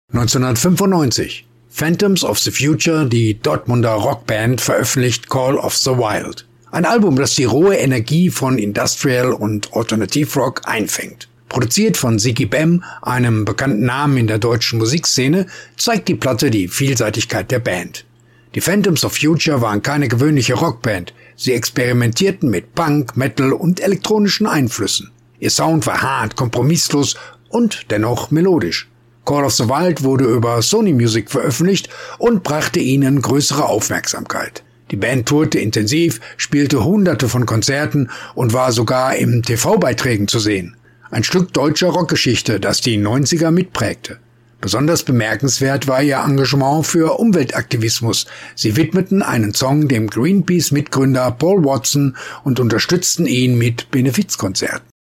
1995. Phantoms of the Future, die Dortmunder Rockband, veröffentlicht Call of the Wild. Ein Album, das die rohe Energie von Industrial und Alternativrock einfängt. Produziert von Sigi Bem, einem bekannten Namen in der deutschen Musikszene, zeigt die Platte die Vielseitigkeit der Band. Die Phantoms of Future waren keine gewöhnliche Rockband. Sie experimentierten mit Punk, Metal und elektronischen Einflüssen. Ihr Sound war hart, kompromisslos und dennoch melodisch. Call of the Wild wurde über Sony Music veröffentlicht und brachte ihnen größere Aufmerksamkeit. Die Band tourte intensiv, spielte Hunderte von Konzerten und war sogar in TV-Beiträgen zu sehen. Ein Stück deutscher Rockgeschichte, das die 90er mitprägte. Besonders bemerkenswert war ihr Engagement für Umweltaktivismus. Sie widmeten einen Song dem Greenpeace-Mitgründer Paul Watson und unterstützten ihn mit Benefizkonzerten.